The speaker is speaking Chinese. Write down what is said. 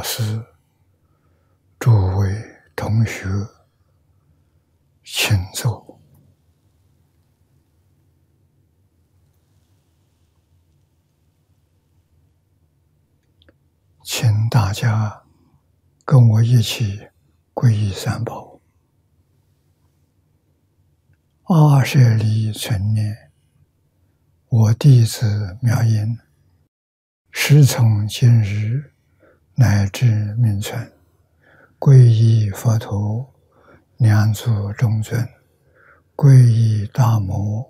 师、诸位同学，请坐。请大家跟我一起皈依三宝。阿舍利存念，我弟子妙音，时从今日乃至命存，皈依佛陀，两足中尊，皈依大摩